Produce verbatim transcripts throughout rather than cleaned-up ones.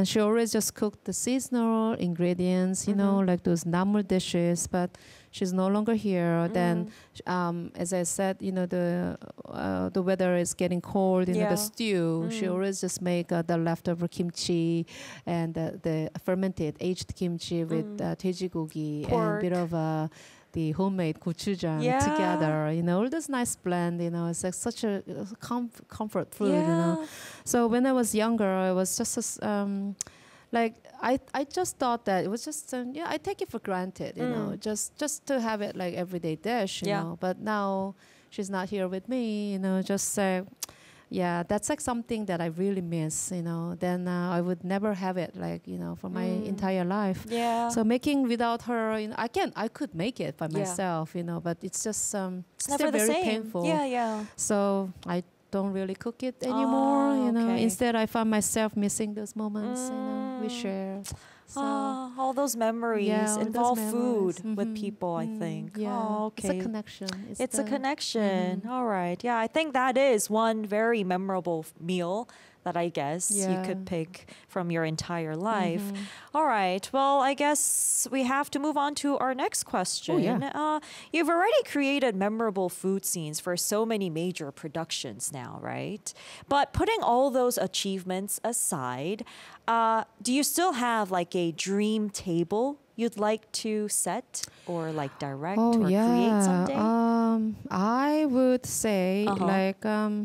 and she always just cooked the seasonal ingredients, you mm-hmm. know, like those namu dishes. But she's no longer here. Mm. Then, um, as I said, you know, the uh, the weather is getting cold. You yeah. know, the stew. Mm. She always just make uh, the leftover kimchi and uh, the fermented aged kimchi with mm. uh, 돼지고기 and a bit of uh, the homemade gochujang yeah. together. You know, all this nice blend. You know, it's like such a comf- comfort food. Yeah. You know, so when I was younger, I was just a, um, like I, I just thought that it was just um, yeah I take it for granted, you mm. know, just just to have it like everyday dish, you yeah. know. But now she's not here with me, you know. Just say, yeah, that's like something that I really miss, you know. Then uh, I would never have it like you know for my mm. entire life. Yeah. So making without her, you know, I can I could make it by yeah. myself, you know, but it's just um it's still never the very same. painful. Yeah, yeah. So I don't really cook it anymore, oh, you know. Okay. Instead, I find myself missing those moments, mm. you know, we share. So oh, all those memories yeah, involve those memories. food mm-hmm. with people, I think. Yeah. Oh, okay. It's a connection. It's, it's the, a connection. Mm-hmm. All right. Yeah, I think that is one very memorable f- meal that I guess yeah. you could pick from your entire life. Mm-hmm. All right. Well, I guess we have to move on to our next question. Oh, yeah. uh, you've already created memorable food scenes for so many major productions now, right? But putting all those achievements aside, uh, do you still have like a dream table you'd like to set or like direct oh, or yeah. create someday? Um, I would say uh-huh. like... Um,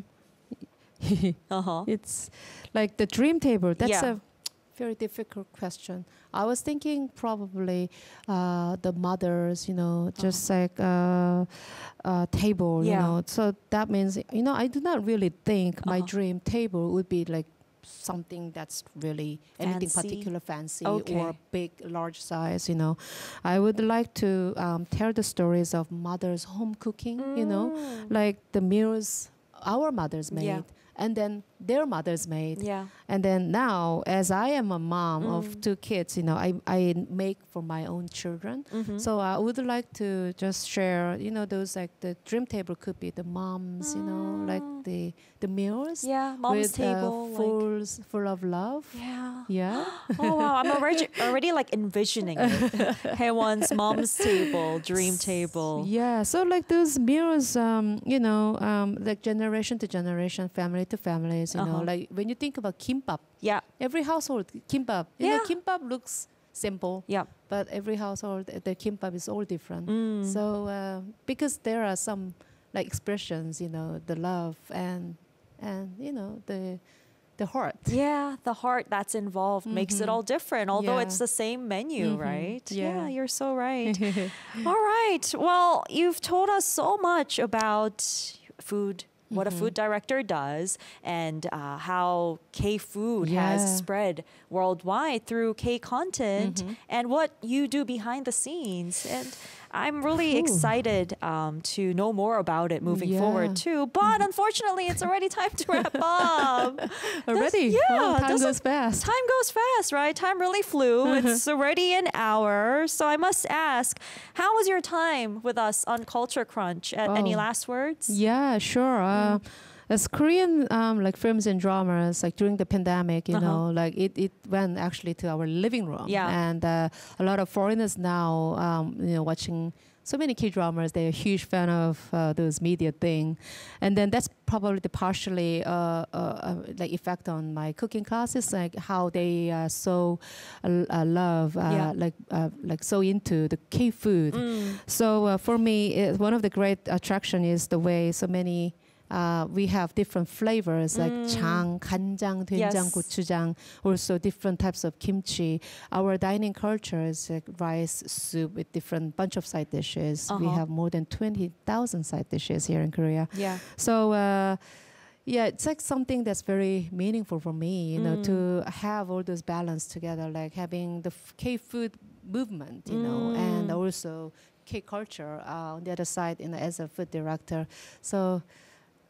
uh-huh. It's like the dream table. That's yeah. a very difficult question. I was thinking probably uh, the mothers, you know, just uh-huh. like a uh, uh, table, yeah. you know. So that means, you know, I do not really think uh-huh. my dream table would be like something that's really anything fancy. particular fancy okay. or big, large size, you know. I would like to um, tell the stories of mothers' home cooking, mm. you know, like the meals our mothers made. Yeah. And then their mothers made. Yeah. And then now, as I am a mom mm. of two kids, you know, I, I make for my own children. Mm-hmm. So I would like to just share, you know, those like the dream table could be the moms, mm. you know, like the the meals. Yeah, mom's with, table. Uh, full, like full of love. Yeah. Yeah. Oh, wow. I'm already, already like envisioning it. Haewon's mom's table, dream table. Yeah. So like those meals, um, you know, um, like generation to generation, family to families, you uh-huh. know, like when you think about kimbap, yeah, every household kimbap, you yeah. know, kimbap looks simple, yeah, but every household the kimbap is all different. Mm. So uh, because there are some like expressions, you know, the love and and you know the the heart. Yeah, the heart that's involved mm-hmm. makes it all different, although yeah. it's the same menu, mm-hmm. right? Yeah. yeah, you're so right. All right. Well, you've told us so much about food, what mm-hmm. a food director does, and uh, how K-food yeah. has spread worldwide through K-content, mm-hmm. and what you do behind the scenes. And I'm really Ooh. excited um, to know more about it moving yeah. forward too. But mm-hmm. unfortunately, it's already time to wrap up. Already? Yeah. Well, time goes fast. Time goes fast, right? Time really flew. It's already an hour. So I must ask, how was your time with us on Culture Crunch? Uh, oh. Any last words? Yeah, sure. Uh, mm. As Korean um, like films and dramas, like during the pandemic, you uh-huh. know, like it, it went actually to our living room. Yeah. And uh, a lot of foreigners now, um, you know, watching so many K-dramas, they're a huge fan of uh, those media thing. And then that's probably the partially uh, uh, uh, like effect on my cooking classes, like how they uh, so uh, love, uh, yeah. like uh, like so into the K-food. Mm. So uh, for me, it, one of the great attraction is the way so many Uh, we have different flavors like mm. jang, 간장, 된장, yes. 고추장, also different types of kimchi. Our dining culture is like rice soup with different bunch of side dishes. Uh-huh. We have more than twenty thousand side dishes here in Korea. Yeah. So, uh, yeah, it's like something that's very meaningful for me, you mm. know, to have all those balance together, like having the K-food movement, you mm. know, and also K-culture uh, on the other side, you know, as a food director. So,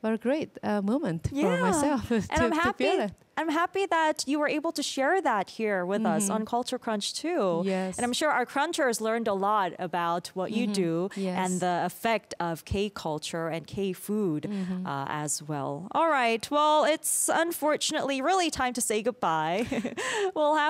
what a great uh, moment Yeah. for myself to, And I'm to happy. feel it. I'm happy that you were able to share that here with us on Culture Crunch too. Yes. And I'm sure our crunchers learned a lot about what you do Yes. and the effect of K culture and K food uh, as well. All right. Well, it's unfortunately really time to say goodbye. We'll have